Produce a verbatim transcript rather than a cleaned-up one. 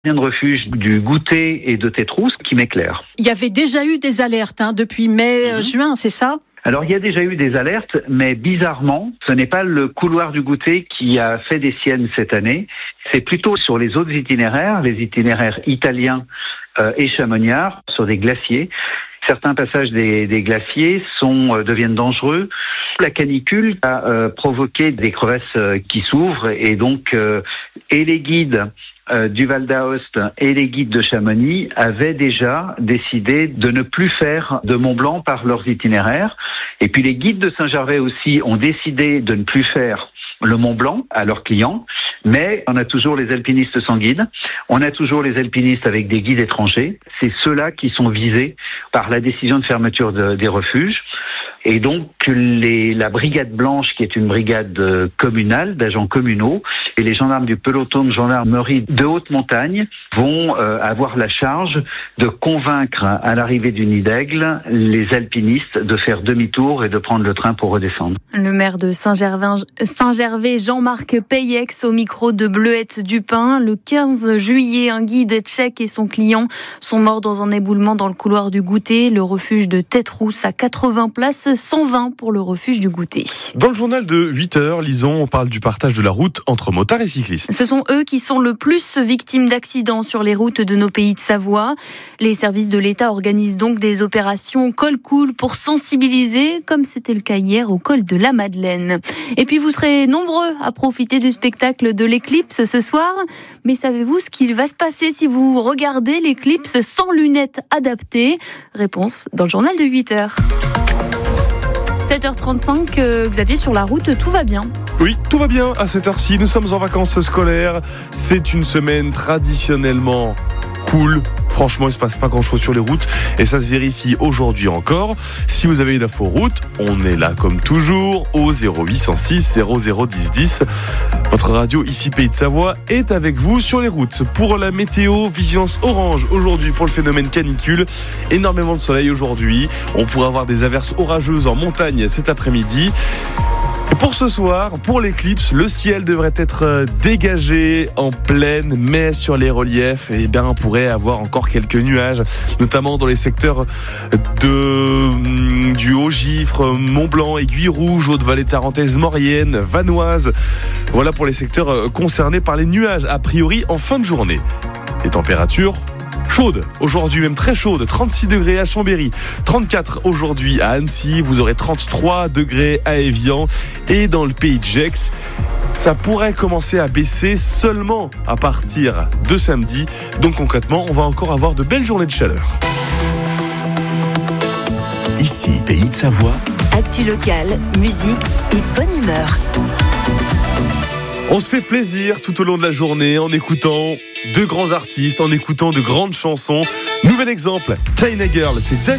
de refuge du Goutet et de Tétrousse qui m'éclaire. Il y avait déjà eu des alertes hein, depuis mai, mmh. juin, c'est ça ? Alors, il y a déjà eu des alertes, mais bizarrement, ce n'est pas le couloir du Goutet qui a fait des siennes cette année. C'est plutôt sur les autres itinéraires, les itinéraires italiens euh, et chamoniards, sur des glaciers. Certains passages des, des glaciers sont, euh, deviennent dangereux. La canicule a euh, provoqué des crevasses euh, qui s'ouvrent et donc, euh, et les guides euh, du Val d'Aoste et les guides de Chamonix avaient déjà décidé de ne plus faire de Mont-Blanc par leurs itinéraires. Et puis les guides de Saint-Gervais aussi ont décidé de ne plus faire le Mont-Blanc à leurs clients, mais on a toujours les alpinistes sans guide, on a toujours les alpinistes avec des guides étrangers. C'est ceux-là qui sont visés par la décision de fermeture de, des refuges. Et donc, les, la brigade blanche, qui est une brigade euh, communale, d'agents communaux, et les gendarmes du peloton de gendarmerie de haute montagne vont euh, avoir la charge de convaincre à l'arrivée du Nid d'Aigle les alpinistes de faire demi-tour et de prendre le train pour redescendre. Le maire de Saint-Gervais, Saint-Gervais Jean-Marc Payex, au micro de Bleuette Dupin. Le quinze juillet, un guide tchèque et son client sont morts dans un éboulement dans le couloir du Goutet. Le refuge de Tétrousse à quatre-vingts places, cent vingt pour le refuge du Goutet. Dans le journal de huit heures, lisons, on parle du partage de la route entre motards et cyclistes. Ce sont eux qui sont le plus victimes d'accidents sur les routes de nos pays de Savoie. Les services de l'État organisent donc des opérations col cool pour sensibiliser, comme c'était le cas hier au col de la Madeleine. Et puis vous serez nombreux à profiter du spectacle de l'éclipse ce soir. Mais savez-vous ce qu'il va se passer si vous regardez l'éclipse sans lunettes adaptées ? Réponse dans le journal de huit heures. sept heures trente-cinq, euh, Xavier, sur la route, tout va bien. Oui, tout va bien à cette heure-ci. Nous sommes en vacances scolaires. C'est une semaine traditionnellement cool. Franchement, il ne se passe pas grand-chose sur les routes et ça se vérifie aujourd'hui encore. Si vous avez une info route, on est là comme toujours au zéro huit cent six zéro zéro dix dix. Votre radio ici Pays de Savoie est avec vous sur les routes. Pour la météo, vigilance orange aujourd'hui pour le phénomène canicule. Énormément de soleil aujourd'hui. On pourrait avoir des averses orageuses en montagne cet après-midi. Et pour ce soir, pour l'éclipse, le ciel devrait être dégagé en pleine, mais sur les reliefs, eh bien, on pourrait avoir encore quelques nuages, notamment dans les secteurs de, du Haut-Gifre, Mont-Blanc, Aiguille-Rouge, Haute-Vallée tarentaise, Maurienne, Vanoise. Voilà pour les secteurs concernés par les nuages, a priori en fin de journée. Les températures chaude, aujourd'hui même très chaude, trente-six degrés à Chambéry, trente-quatre aujourd'hui à Annecy, vous aurez trente-trois degrés à Évian et dans le pays de Gex, ça pourrait commencer à baisser seulement à partir de samedi, donc concrètement on va encore avoir de belles journées de chaleur. Ici, Pays de Savoie. Actu locale, musique et bonne humeur. On se fait plaisir tout au long de la journée en écoutant de grands artistes, en écoutant de grandes chansons. Nouvel exemple, China Girl, c'est David.